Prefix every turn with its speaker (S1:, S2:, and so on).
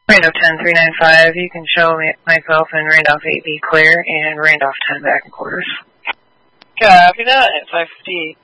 S1: Randolph 10395, you can show me myself and Randolph 8B clear and Randolph 10 back in quarters.
S2: Copy that, at 550.